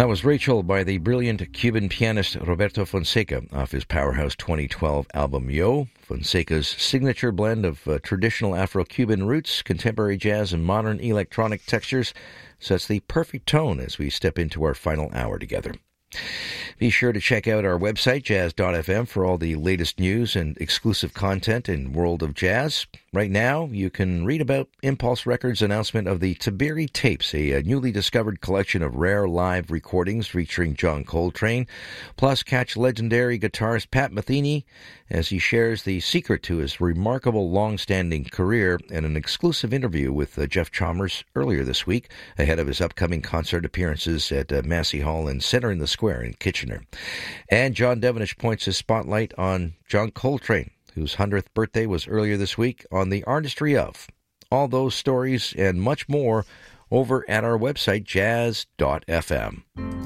That was Rachel by the brilliant Cuban pianist Roberto Fonseca off his powerhouse 2012 album Yo. Fonseca's signature blend of traditional Afro-Cuban roots, contemporary jazz, and modern electronic textures sets the perfect tone as we step into our final hour together. Be sure to check out our website, jazz.fm, for all the latest news and exclusive content in World of Jazz. Right now, you can read about Impulse Records' announcement of the Tabiri Tapes, a newly discovered collection of rare live recordings featuring John Coltrane, plus catch legendary guitarist Pat Metheny as he shares the secret to his remarkable long-standing career in an exclusive interview with Jeff Chalmers earlier this week, ahead of his upcoming concert appearances at Massey Hall and Center in the Square in Kitchener. And John Devenish points his spotlight on John Coltrane, whose 100th birthday was earlier this week, on the artistry of. All those stories and much more over at our website, jazz.fm.